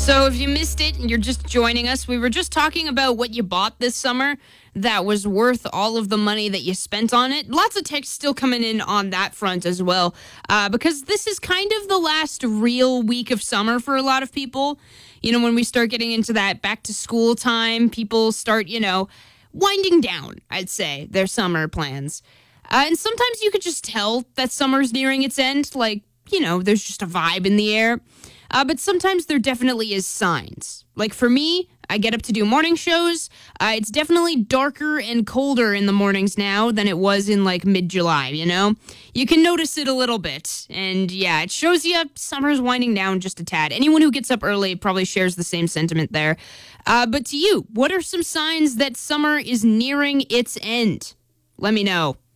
So if you missed it and you're just joining us, we were just talking about what you bought this summer that was worth all of the money that you spent on it. Lots of texts still coming in on that front as well, because this is kind of the last real week of summer for a lot of people. You know, when we start getting into that back to school time, people start, winding down, I'd say, their summer plans. And sometimes you could just tell that summer's nearing its end, like, there's just a vibe in the air. But sometimes there definitely is signs. Like for me, I get up to do morning shows. It's definitely darker and colder in the mornings now than it was in like mid-July, You can notice it a little bit. And yeah, it shows you summer's winding down just a tad. Anyone who gets up early probably shares the same sentiment there. But to you, what are some signs that summer is nearing its end? Let me know.